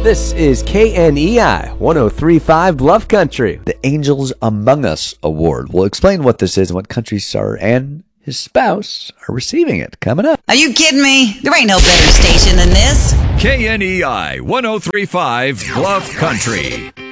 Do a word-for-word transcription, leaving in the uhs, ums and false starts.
This is K N E I one oh three point five Bluff Country. The Angels Among Us Award. We'll explain what this is and what country star and his spouse are receiving it. Coming up. Are you kidding me? There ain't no better station than this. K N E I one oh three point five Bluff Country.